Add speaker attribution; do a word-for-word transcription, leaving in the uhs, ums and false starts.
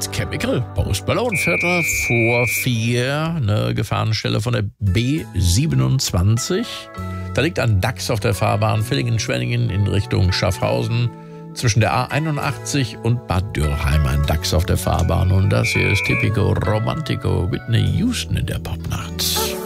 Speaker 1: Ins Chemical. Postballonviertel vor vier. Eine Gefahrenstelle von der B siebenundzwanzig. Da liegt ein Dachs auf der Fahrbahn Villingen-Schwenningen in Richtung Schaffhausen. Zwischen der A einundachtzig und Bad Dürrheim ein Dachs auf der Fahrbahn. Und das hier ist Typico Romantico, Whitney Houston in der Popnacht.